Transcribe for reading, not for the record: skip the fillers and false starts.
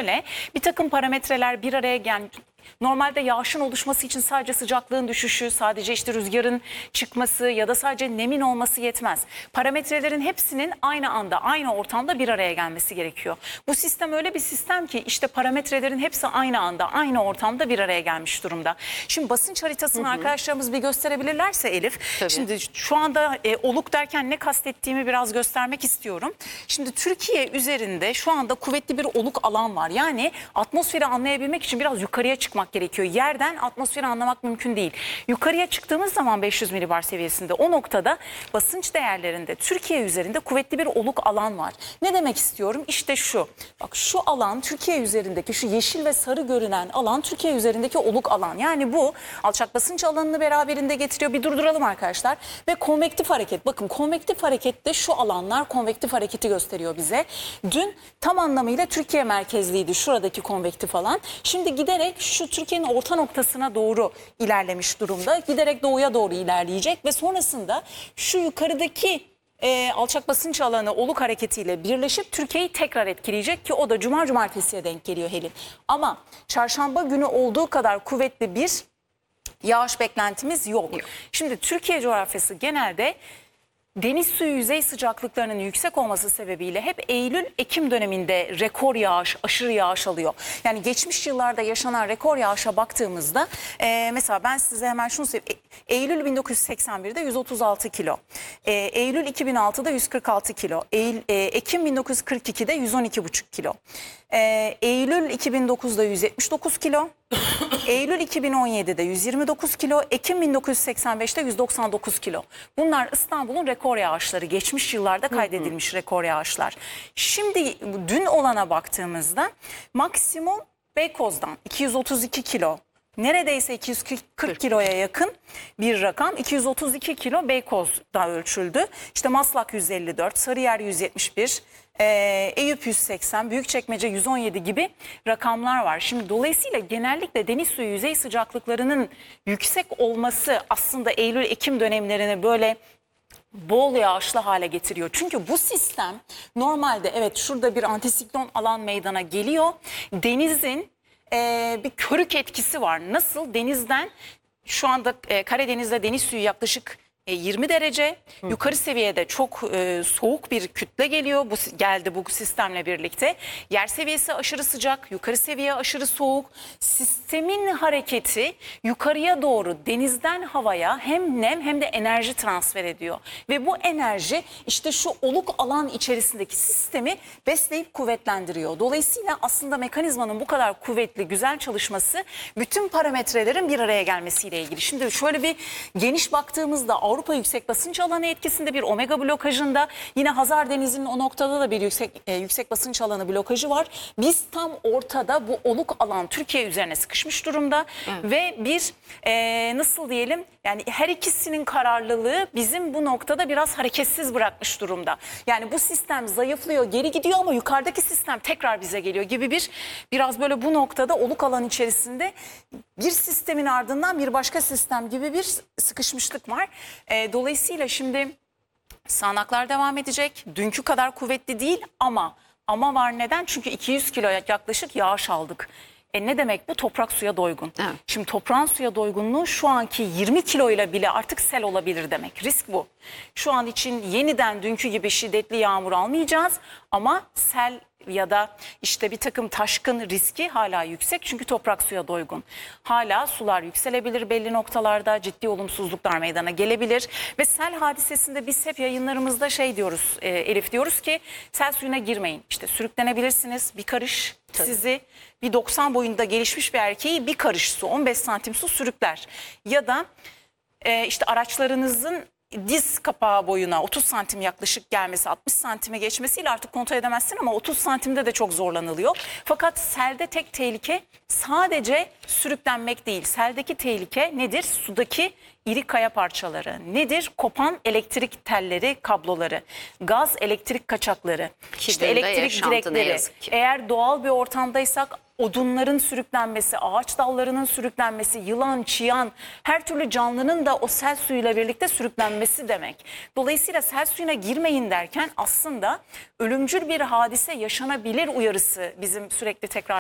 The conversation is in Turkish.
şöyle bir takım parametreler bir araya normalde yağışın oluşması için sadece sıcaklığın düşüşü, sadece işte rüzgarın çıkması ya da sadece nemin olması yetmez. Parametrelerin hepsinin aynı anda, aynı ortamda bir araya gelmesi gerekiyor. Bu sistem öyle bir sistem ki işte parametrelerin hepsi aynı anda, aynı ortamda bir araya gelmiş durumda. Şimdi basınç haritasını arkadaşlarımız bir gösterebilirlerse Elif. Tabii. Şimdi şu anda oluk derken ne kastettiğimi biraz göstermek istiyorum. Şimdi Türkiye üzerinde şu anda kuvvetli bir oluk alan var. Yani atmosferi anlayabilmek için biraz yukarıya çıkmak gerekiyor. Yerden atmosferi anlamak mümkün değil. Yukarıya çıktığımız zaman 500 milibar seviyesinde o noktada basınç değerlerinde Türkiye üzerinde kuvvetli bir oluk alan var. Ne demek istiyorum? İşte şu. Bak şu alan Türkiye üzerindeki şu yeşil ve sarı görünen alan Türkiye üzerindeki oluk alan. Yani bu alçak basınç alanını beraberinde getiriyor. Bir durduralım arkadaşlar. Ve konvektif hareket. Bakın konvektif harekette şu alanlar konvektif hareketi gösteriyor bize. Dün tam anlamıyla Türkiye merkezliydi şuradaki konvektif alan. Şimdi giderek şu Türkiye'nin orta noktasına doğru ilerlemiş durumda. Giderek doğuya doğru ilerleyecek ve sonrasında şu yukarıdaki alçak basınç alanı oluk hareketiyle birleşip Türkiye'yi tekrar etkileyecek ki o da cumartesiye denk geliyor Helin. Ama çarşamba günü olduğu kadar kuvvetli bir yağış beklentimiz yok. Şimdi Türkiye coğrafyası genelde deniz suyu yüzey sıcaklıklarının yüksek olması sebebiyle hep Eylül-Ekim döneminde rekor yağış, aşırı yağış alıyor. Yani geçmiş yıllarda yaşanan rekor yağışa baktığımızda mesela ben size hemen şunu söyleyeyim. Eylül 1981'de 136 kilo. Eylül 2006'da 146 kilo. Ekim 1942'de 112,5 kilo. Eylül 2009'da 179 kilo. Eylül 2017'de 129 kilo, Ekim 1985'te 199 kilo. Bunlar İstanbul'un rekor yağışları, geçmiş yıllarda kaydedilmiş rekor yağışlar. Şimdi dün olana baktığımızda maksimum Beykoz'dan 232 kilo. Neredeyse 240 kiloya yakın bir rakam. 232 kilo Beykoz'da ölçüldü. İşte Maslak 154, Sarıyer 171, Eyüp 180, Büyükçekmece 117 gibi rakamlar var. Şimdi dolayısıyla genellikle deniz suyu yüzey sıcaklıklarının yüksek olması aslında Eylül-Ekim dönemlerini böyle bol yağışlı hale getiriyor. Çünkü bu sistem normalde evet şurada bir antisiklon alan meydana geliyor. Denizin bir körük etkisi var. Nasıl? Denizden şu anda Karadeniz'de deniz suyu yaklaşık 20 derece. Yukarı seviyede çok soğuk bir kütle geliyor. Geldi bu sistemle birlikte. Yer seviyesi aşırı sıcak, yukarı seviye aşırı soğuk. Sistemin hareketi yukarıya doğru denizden havaya hem nem hem de enerji transfer ediyor. Ve bu enerji işte şu oluk alan içerisindeki sistemi besleyip kuvvetlendiriyor. Dolayısıyla aslında mekanizmanın bu kadar kuvvetli, güzel çalışması bütün parametrelerin bir araya gelmesiyle ilgili. Şimdi şöyle bir geniş baktığımızda Avrupa yüksek basınç alanı etkisinde bir omega blokajında, yine Hazar Denizi'nin o noktada da bir yüksek basınç alanı blokajı var. Biz tam ortada bu oluk alan Türkiye üzerine sıkışmış durumda ve bir nasıl diyelim, yani her ikisinin kararlılığı bizim bu noktada biraz hareketsiz bırakmış durumda. Yani bu sistem zayıflıyor, geri gidiyor ama yukarıdaki sistem tekrar bize geliyor gibi biraz böyle bu noktada oluk alan içerisinde bir sistemin ardından bir başka sistem gibi bir sıkışmışlık var. Dolayısıyla şimdi sağanaklar devam edecek. Dünkü kadar kuvvetli değil ama var. Neden? Çünkü 200 kilo yaklaşık yağış aldık. Ne demek bu? Toprak suya doygun. Evet. Şimdi toprağın suya doygunluğu şu anki 20 kiloyla bile artık sel olabilir demek. Risk bu. Şu an için yeniden dünkü gibi şiddetli yağmur almayacağız ama sel ya da işte bir takım taşkın riski hala yüksek çünkü toprak suya doygun. Hala sular yükselebilir, belli noktalarda ciddi olumsuzluklar meydana gelebilir ve sel hadisesinde biz hep yayınlarımızda şey diyoruz Elif, diyoruz ki sel suyuna girmeyin. İşte sürüklenebilirsiniz, bir karış sizi, bir 90 boyunda gelişmiş bir erkeği bir karış su, 15 santim su sürükler. Ya da işte araçlarınızın diz kapağı boyuna 30 santim yaklaşık gelmesi, 60 santime geçmesiyle artık kontrol edemezsin ama 30 santimde de çok zorlanılıyor. Fakat selde tek tehlike sadece sürüklenmek değil. Seldeki tehlike nedir? Sudaki iri kaya parçaları. Nedir? Kopan elektrik telleri, kabloları, gaz, elektrik kaçakları, işte elektrik direkleri. Eğer doğal bir ortamdaysak odunların sürüklenmesi, ağaç dallarının sürüklenmesi, yılan, çıyan, her türlü canlının da o sel suyuyla birlikte sürüklenmesi demek. Dolayısıyla sel suyuna girmeyin derken aslında ölümcül bir hadise yaşanabilir uyarısı bizim sürekli tekrar